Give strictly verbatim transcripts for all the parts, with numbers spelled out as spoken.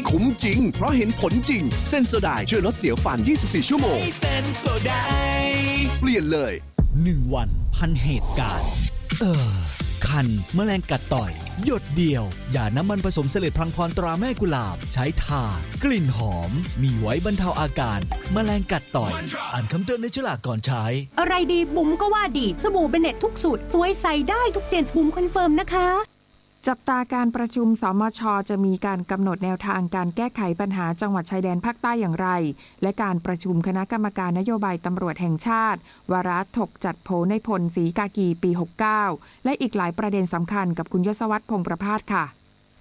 คุ้มจริงเพราะเห็นผลจริงเซนโซไดช่วยลดเสียวฟันยี่สิบสี่ชั่วโมงเซนโซไดเปลี่ยนเลยหนึ่งวันพันเหตุการณ์เออคันแมลงกัดต่อยหยดเดียวอย่าน้ำมันผสมเสลดพลังพรตราแม่กุหลาบใช้ทากลิ่นหอมมีไว้บรรเทาอาการแมลงกัดต่อยอ่านคำเตือนในฉลากก่อนใช้อะไรดีบุ๋มก็ว่าดีสบู่เบเน็ตทุกสูตรสวยใส่ได้ทุกเจนบุ๋มคอนเฟิร์มนะคะจับตาการประชุมสมช.จะมีการกำหนดแนวทางการแก้ไขปัญหาจังหวัดชายแดนภาคใต้อย่างไรและการประชุมคณะกรรมการนโยบายตำรวจแห่งชาติวาระถกจัดโผในพลศรีกากีปีหกสิบเก้าและอีกหลายประเด็นสำคัญกับคุณยศวัฒน์พงษ์ประภาสค่ะ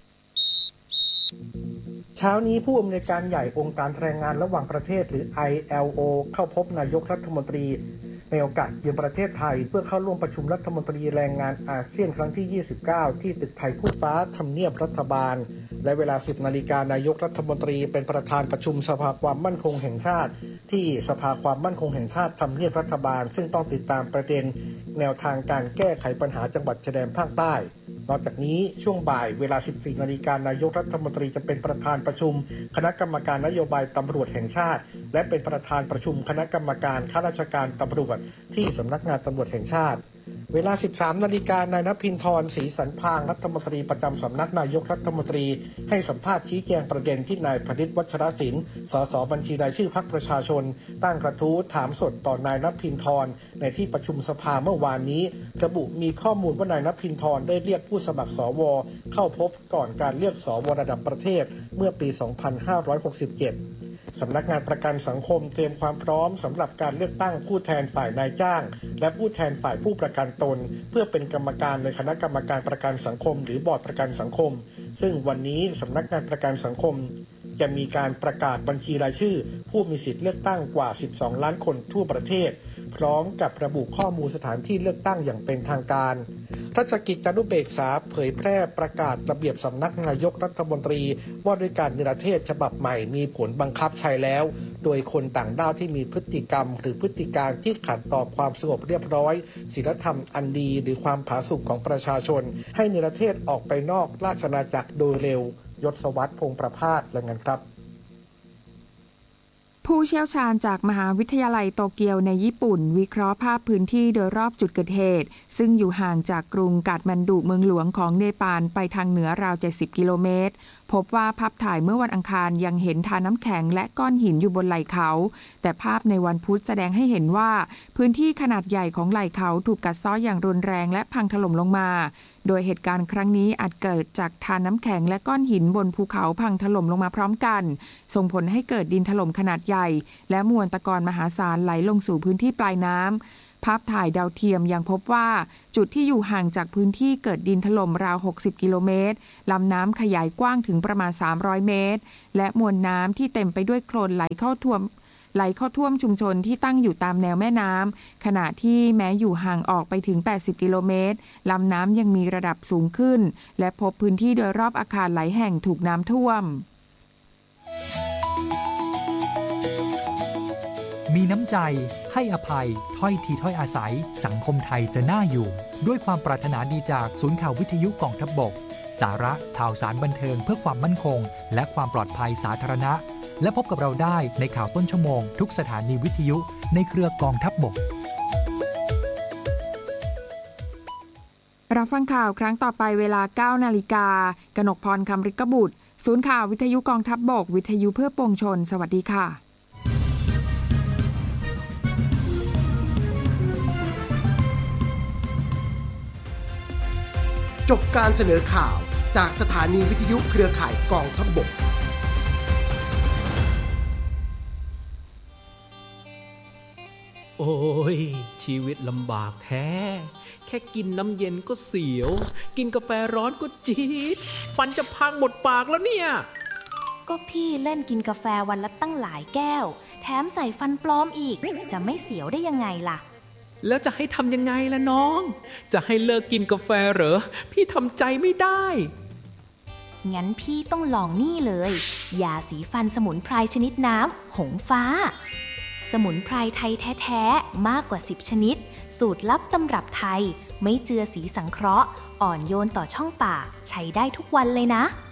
เช้านี้ผู้อำนวยการใหญ่องค์การแรงงานระหว่างประเทศหรือ ไอ แอล โอ เข้าพบนายกรัฐมนตรีในโอกาสเยือนประเทศไทยเพื่อเข้าร่วมประชุมรัฐมนตรีแรงงานอาเซียนครั้งที่ยี่สิบเก้าที่ตึกไทยคู่ฟ้าทำเนียบรัฐบาลและเวลา สิบนาฬิกานายกรัฐมนตรีเป็นประธานประชุมสภาความมั่นคงแห่งชาติที่สภาความมั่นคงแห่งชาติทำเนียบรัฐบาลซึ่งต้องติดตามประเด็นแนวทางการแก้ไขปัญหาจังหวัดชายแดนภาคใต้นอกจากนี้ช่วงบ่ายเวลา สิบสี่นาฬิกานายกรัฐมนตรีจะเป็นประธานประชุมคณะกรรมการนโยบายตำรวจแห่งชาติและเป็นประธานประชุมคณะกรรมการข้าราชการตำรวจที่สำนักงานตำรวจแห่งชาติเวลา สิบสามนาฬิกานายณภินทร์ศรีสันพางรัฐมนตรีประจำสำนักนายกรัฐมนตรีให้สัมภาษณ์ชี้แจงประเด็นที่นายพนิษฐ์วัชรศิลป์สสบัญชีรายชื่อพรรคประชาชนตั้งกระทู้ถามสดต่อนายณภินทร์ในที่ประชุมสภาเมื่อวานนี้ระบุมีข้อมูลว่านายณภินทร์ได้เรียกผู้สมัครสวเข้าพบก่อนการเลือกสวระดับประเทศเมื่อปีสองพันห้าร้อยหกสิบเจ็ดสำนักงานประกันสังคมเตรียมความพร้อมสำหรับการเลือกตั้งผู้แทนฝ่ายนายจ้างและผู้แทนฝ่ายผู้ประกันตนเพื่อเป็นกรรมการในคณะกรรมการประกันสังคมหรือบอร์ดประกันสังคมซึ่งวันนี้สำนักงานประกันสังคมจะมีการประกาศบัญชีรายชื่อผู้มีสิทธิ์เลือกตั้งกว่าสิบสองล้านคนทั่วประเทศพร้อมกับระบุข้อมูลสถานที่เลือกตั้งอย่างเป็นทางการราชกิจจานุเบกษาเผยแพร่ประกาศระเบียบสำนักนายกรัฐมนตรีว่าด้วยการนิรเทศฉบับใหม่มีผลบังคับใช้แล้วโดยคนต่างด้าวที่มีพฤติกรรมหรือพฤติการที่ขัดต่อความสงบเรียบร้อยศีลธรรมอันดีหรือความผาสุกของประชาชนให้นิรเทศออกไปนอกราชอาณาจักรโดยเร็วยศวัฒน์พงษ์ประภาสรายงานครับผู้เชี่ยวชาญจากมหาวิทยาลัยโตเกียวในญี่ปุ่นวิเคราะห์ภาพพื้นที่โดยรอบจุดเกิดเหตุซึ่งอยู่ห่างจากกรุงกาฐมันดุเมืองหลวงของเนปาลไปทางเหนือราวเจ็ดสิบกิโลเมตรพบว่าภาพถ่ายเมื่อวันอังคารยังเห็นทาน้ำแข็งและก้อนหินอยู่บนไหล่เขาแต่ภาพในวันพุธแสดงให้เห็นว่าพื้นที่ขนาดใหญ่ของไหล่เขาถูกกัดเซาะอย่างรุนแรงและพังถล่มลงมาโดยเหตุการณ์ครั้งนี้อาจเกิดจากทาน้ำแข็งและก้อนหินบนภูเขาพังถล่มลงมาพร้อมกันส่งผลให้เกิดดินถล่มขนาดใหญ่และมวลตะกอนมหาศาลไหลลงสู่พื้นที่ปลายน้ำภาพถ่ายดาวเทียมยังพบว่าจุดที่อยู่ห่างจากพื้นที่เกิดดินถล่มราวหกสิบกิโลเมตรลำน้ำขยายกว้างถึงประมาณสามร้อยเมตรและมวลน้ำที่เต็มไปด้วยโคลนไหลเข้าท่วมไหลเข้าท่วมชุมชนที่ตั้งอยู่ตามแนวแม่น้ำขณะที่แม้อยู่ห่างออกไปถึงแปดสิบกิโลเมตรลำน้ำยังมีระดับสูงขึ้นและพบพื้นที่โดยรอบอาคารหลายแห่งถูกน้ำท่วมมีน้ำใจให้อภัยถ้อยทีถ้อยอาศัยสังคมไทยจะน่าอยู่ด้วยความปรารถนาดีจากศูนย์ข่าววิทยุกองทัพบกสาระข่าวสารบันเทิงเพื่อความมั่นคงและความปลอดภัยสาธารณะและพบกับเราได้ในข่าวต้นชั่วโมงทุกสถานีวิทยุในเครือกองทัพบกรับฟังข่าวครั้งต่อไปเวลา เก้านาฬิกา กนกพรคำฤกบุตรศูนย์ข่าววิทยุกองทัพบกวิทยุเพื่อปวงชนสวัสดีค่ะจบการเสนอข่าวจากสถานีวิทยุเครือข่ายกองทัพบกโอ้ยชีวิตลำบากแท้แค่กินน้ำเย็นก็เสียวกินกาแฟร้อนก็จี๊ดฟันจะพังหมดปากแล้วเนี่ยก็พี่เล่นกินกาแฟวันละตั้งหลายแก้วแถมใส่ฟันปลอมอีกจะไม่เสียวได้ยังไงล่ะแล้วจะให้ทำยังไงล่ะน้องจะให้เลิกกินกาแฟเหรอพี่ทำใจไม่ได้งั้นพี่ต้องลองนี่เลยยาสีฟันสมุนไพรชนิดน้ำหงฟ้าสมุนไพรไทยแท้ๆมากกว่าสิบชนิดสูตรลับตำรับไทยไม่เจือสีสังเคราะห์อ่อนโยนต่อช่องปากใช้ได้ทุกวันเลยนะ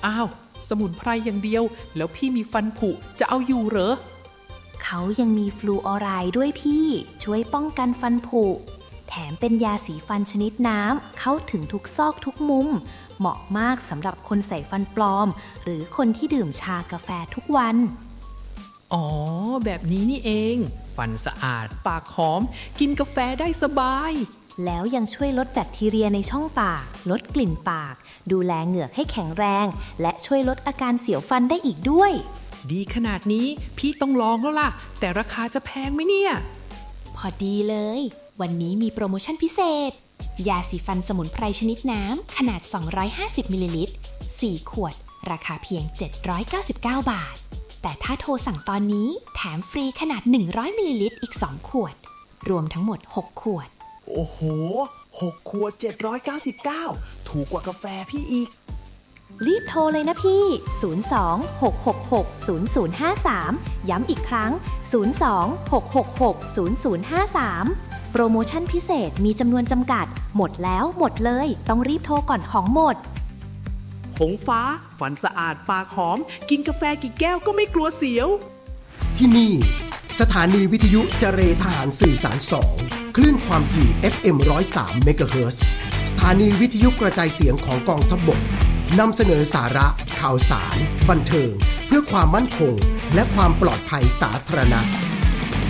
อ้าวสมุนไพรอย่างเดียวแล้วพี่มีฟันผุจะเอาอยู่เหรอเขายังมีฟลูออไรด์ด้วยพี่ช่วยป้องกันฟันผุแถมเป็นยาสีฟันชนิดน้ำเข้าถึงทุกซอกทุกมุมเหมาะมากสำหรับคนใส่ฟันปลอมหรือคนที่ดื่มชากาแฟทุกวันอ๋อแบบนี้นี่เองฟันสะอาดปากหอมกินกาแฟได้สบายแล้วยังช่วยลดแบคทีเรียในช่องปากลดกลิ่นปากดูแลเหงือกให้แข็งแรงและช่วยลดอาการเสียวฟันได้อีกด้วยดีขนาดนี้พี่ต้องลองแล้วล่ะแต่ราคาจะแพงไหมเนี่ยพอดีเลยวันนี้มีโปรโมชั่นพิเศษยาสีฟันสมุนไพรชนิดน้ำขนาดสองร้อยห้าสิบมิลลิลิตรสี่ขวดราคาเพียงเจ็ดร้อยเก้าสิบเก้าบาทแต่ถ้าโทรสั่งตอนนี้แถมฟรีขนาดหนึ่งร้อยมิลลิลิตรอีกสองขวดรวมทั้งหมดหกขวดโอ้โหหกขวดเจ็ดร้อยเก้าสิบเก้าถูกกว่ากาแฟพี่อีกรีบโทรเลยนะพี่ศูนย์ สอง หก หก หก ศูนย์ ศูนย์ ห้า สามย้ำอีกครั้งศูนย์ สอง หก หก หก ศูนย์ ศูนย์ ห้า สามโปรโมชั่นพิเศษมีจำนวนจำกัดหมดแล้วหมดเลยต้องรีบโทรก่อนของหมดหงฟ้าฟันสะอาดปากหอมกินกาแฟกี่แก้วก็ไม่กลัวเสียวที่นี่สถานีวิทยุเจรทหารสื่อสารสองคลื่นความถี่ เอฟ เอ็ม หนึ่งร้อยสาม เมกะเฮิรตซ์สถานีวิทยุกระจายเสียงของกองทัพบกนำเสนอสาระข่าวสารบันเทิงเพื่อความมั่นคงและความปลอดภัยสาธารณะ